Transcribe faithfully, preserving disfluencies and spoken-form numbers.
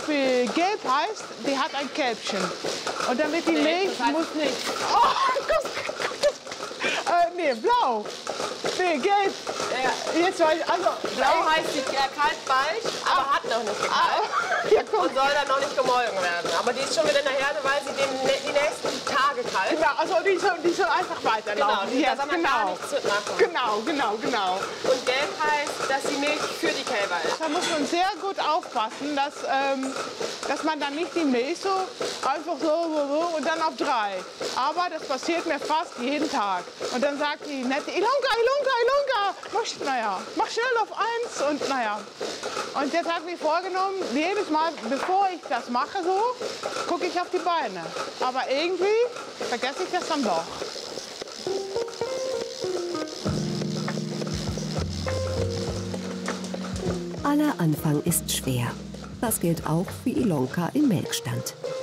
Beispiel gelb heißt, die hat ein Kälbchen. Und damit die Nee, Milch das heißt muss nicht. Oh, Gott, Gott. Äh, nee, blau. Nee, gelb. Ja. Jetzt weiß ich, also Blau heißt, die kalbt bald, aber hat noch nicht gekalbt. Ah, ja, guck. Und soll dann noch nicht gemolken werden. Aber die ist schon wieder in der Herde, weil sie den, die nächsten Tage kalbt. Genau, also die soll, die soll einfach Genau, weiterlaufen. die, da Yes, soll man gar nichts mitmachen. Genau, genau, genau. Und gelb heißt, dass die Milch für die Kälber ist. Da muss man sehr gut aufpassen, dass, ähm, dass man dann nicht die Milch so einfach so, so, so und dann auf drei. Aber das passiert mir fast jeden Tag. Und dann sagt die nette Ilonka, Ilonka, Ilonka, mach, naja, mach schnell auf eins und naja. Und jetzt habe ich mir vorgenommen, jedes Mal, bevor ich das mache so, gucke ich auf die Beine. Aber irgendwie vergesse ich das dann doch. Aller Anfang ist schwer. Das gilt auch für Ilonka im Melkstand.